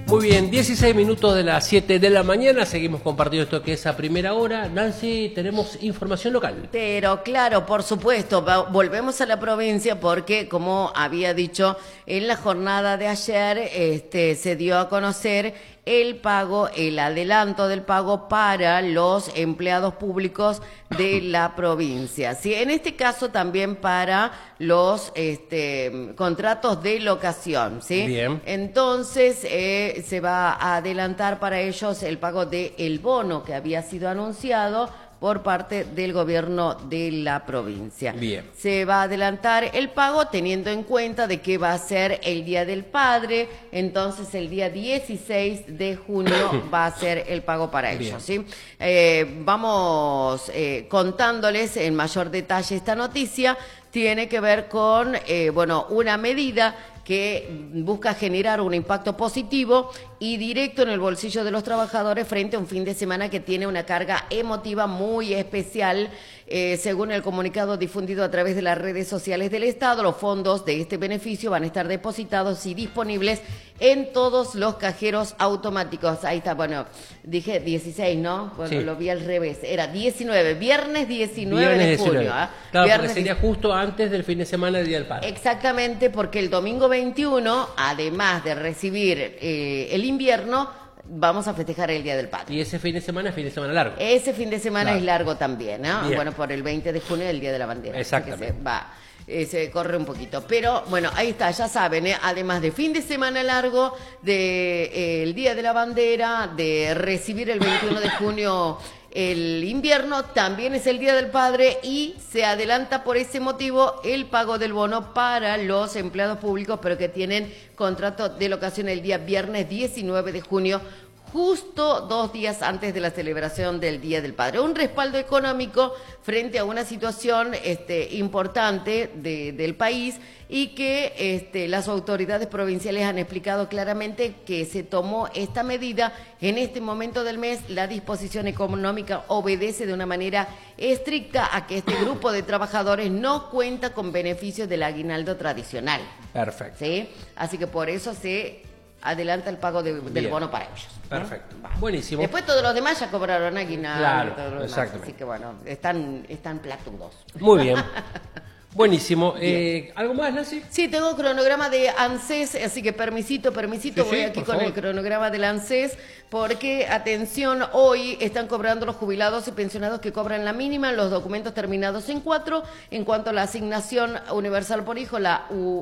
Muy bien, 16 minutos de las 7 de la mañana, seguimos compartiendo esto que es a primera hora. Nancy, tenemos información local. Pero claro, por supuesto, volvemos a la provincia porque, como había dicho, en la jornada de ayer se dio a conocer el pago, el adelanto del pago para los empleados públicos de la provincia. Sí, en este caso también para los contratos de locación, ¿sí? Bien. Entonces se va a adelantar para ellos el pago del bono que había sido anunciado por parte del gobierno de la provincia. Bien. Se va a adelantar el pago teniendo en cuenta de que va a ser el Día del Padre, entonces el día 16 de junio va a ser el pago para ellos, ¿sí? Vamos contándoles en mayor detalle esta noticia. Tiene que ver con, una medida que busca generar un impacto positivo y directo en el bolsillo de los trabajadores frente a un fin de semana que tiene una carga emotiva muy especial. Según el comunicado difundido a través de las redes sociales del Estado, los fondos de este beneficio van a estar depositados y disponibles en todos los cajeros automáticos. Ahí está, dije 16, ¿no? Bueno, sí. Lo vi al revés. Era 19, viernes 19 de junio. Claro, viernes porque sería justo antes del fin de semana del Día del Padre. Exactamente, porque el domingo 21, además de recibir el invierno, vamos a festejar el Día del Padre. Y ese fin de semana es fin de semana largo. Ese fin de semana claro. Es largo también, ¿no? Bien. Bueno, por el 20 de junio, el Día de la Bandera. Exactamente. Se corre un poquito. Pero, bueno, ahí está, ya saben, además de fin de semana largo, de el Día de la Bandera, de recibir el 21 de junio el invierno, también es el Día del Padre y se adelanta por ese motivo el pago del bono para los empleados públicos, pero que tienen contrato de locación el día viernes 19 de junio, justo 2 días antes de la celebración del Día del Padre. Un respaldo económico frente a una situación importante del país y que las autoridades provinciales han explicado claramente que se tomó esta medida en este momento del mes. La disposición económica obedece de una manera estricta a que este grupo de trabajadores no cuenta con beneficios del aguinaldo tradicional. Perfecto. ¿Sí? Así que por eso se adelanta el pago del bono para ellos. Perfecto. Buenísimo. Después todos los demás ya cobraron aguinaldo. Claro, todo lo exactamente. Demás. Así que están platudos. Muy bien. Buenísimo. ¿Algo más, Nancy? Sí, tengo cronograma de ANSES, así que permisito, voy aquí con el cronograma del ANSES, porque, atención, hoy están cobrando los jubilados y pensionados que cobran la mínima, los documentos terminados en 4, en cuanto a la asignación universal por hijo, la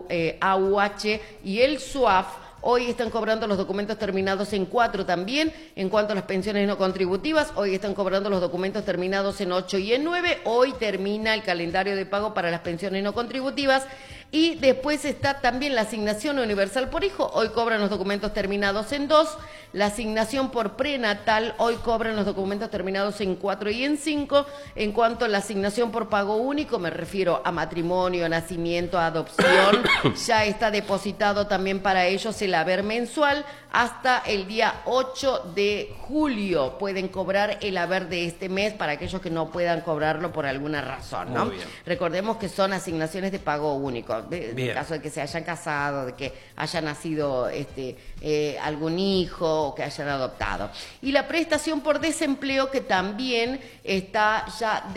AUH y el SUAF. Hoy están cobrando los documentos terminados en 4 también. En cuanto a las pensiones no contributivas, hoy están cobrando los documentos terminados en 8 y en 9. Hoy termina el calendario de pago para las pensiones no contributivas. Y después está también la asignación universal por hijo. Hoy cobran los documentos terminados en 2. La asignación por prenatal, hoy cobran los documentos terminados en 4 y en 5. En cuanto a la asignación por pago único, me refiero a matrimonio, nacimiento, adopción, ya está depositado también para ellos el haber mensual. Hasta el día 8 de julio pueden cobrar el haber de este mes para aquellos que no puedan cobrarlo por alguna razón, ¿no? Recordemos que son asignaciones de pago único. En caso de que se hayan casado, de que haya nacido algún hijo o que hayan adoptado. Y la prestación por desempleo, que también está ya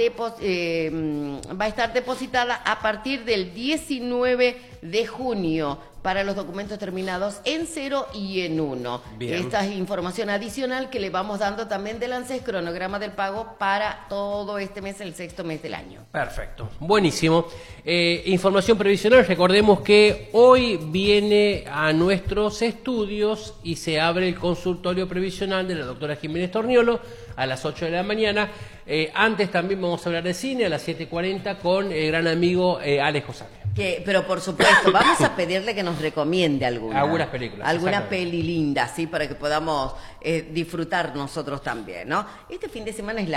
va a estar depositada a partir del 19 de junio para los documentos terminados en 0 y en 1. Esta es información adicional que le vamos dando también del ANSES, cronograma del pago para todo este mes, el 6º mes del año. Perfecto, buenísimo. Información previsional, recordemos que hoy viene a nuestros estudios y se abre el consultorio previsional de la doctora Jiménez Torniolo a las 8 de la mañana. Antes también vamos a hablar de cine a las 7:40 con el gran amigo Alejo Sánchez. Pero por supuesto, vamos a pedirle que nos recomiende algunas películas. Alguna peli linda, ¿sí? Para que podamos disfrutar nosotros también, ¿no? Este fin de semana es